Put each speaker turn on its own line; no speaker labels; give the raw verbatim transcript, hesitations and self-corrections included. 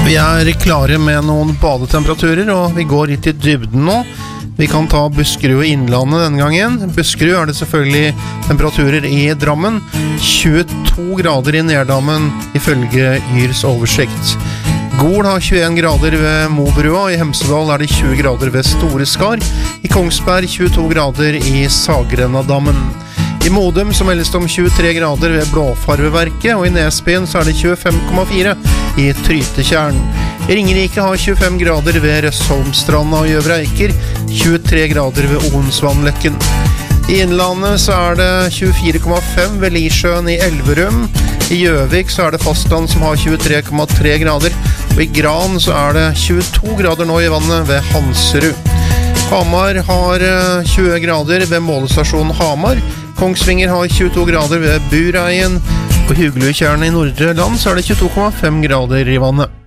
Vi er klare med noen badetemperaturer, og vi går litt i dybden nå. Vi kan ta Buskerud og Innlandet denne gangen. Buskerud er det selvfølgelig temperaturer i Drammen. tjueto grader i Nerdammen, ifølge Yrs oversikt. Gol har tjueen grader ved Mobrua, i Hemsedal er det tjue grader ved Storeskar, i Kongsberg tjueto grader i Sagrennadammen. I Modum så meldes det om tjuetre grader ved Blåfarveverket, og i Nesbyen så er det tjuefem komma fire i Trytetjern. I Ringerike har tjuefem grader ved Røsholmstranda og Gjøvre Eiker, tjuetre grader ved Onsvannløkken. I Innlandet så er det tjuefire komma fem ved Lisjøen i Elverum. I Gjøvik så er det fastland som har tjuetre komma tre grader, og i Gran så er det tjueto grader nå i vannet ved Hanserud. Hamar har tjue grader ved målestasjonen Hamar. Kongsvinger har tjueto grader ved Bureien. På Huglutjernet i Nordre Land så er det tjueto komma fem grader i vannet.